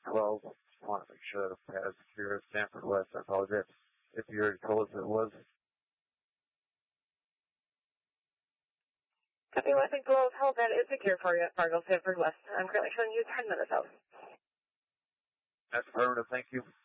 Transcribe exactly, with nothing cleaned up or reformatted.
twelve. Just want to make sure that the pad is secure. Stanford West, I apologize if you already told us it was. Copy West, below hold that is secure for you at Fargo, Stanford West. I'm currently showing you ten minutes out. That's affirmative, thank you.